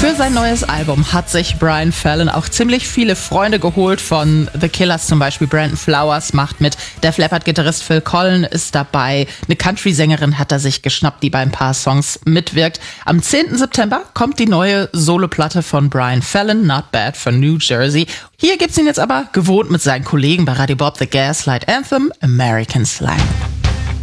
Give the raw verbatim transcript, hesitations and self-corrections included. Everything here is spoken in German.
Für sein neues Album hat sich Brian Fallon auch ziemlich viele Freunde geholt. Von The Killers zum Beispiel Brandon Flowers macht mit, Def Leppard-Gitarrist Phil Collen ist dabei, eine Country-Sängerin hat er sich geschnappt, die bei ein paar Songs mitwirkt. Am zehnten September kommt die neue Soloplatte von Brian Fallon, Not Bad for New Jersey. Hier gibt's ihn jetzt aber gewohnt mit seinen Kollegen bei Radio Bob, The Gaslight Anthem, American Slang.